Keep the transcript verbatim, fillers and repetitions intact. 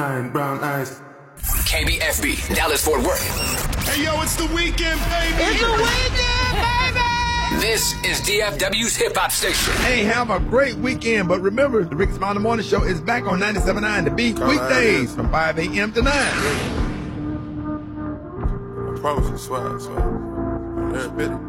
line, brown eyes. K B F B, Dallas Fort Worth. Hey, yo, it's the weekend, baby. It's the weekend, baby. This is D F W's hip hop station. Hey, have a great weekend. But remember, the Rick Smiley Morning Show is back on ninety-seven point nine The Beat weekdays from five a.m. to nine. I promise you, swear, swear. Every bit.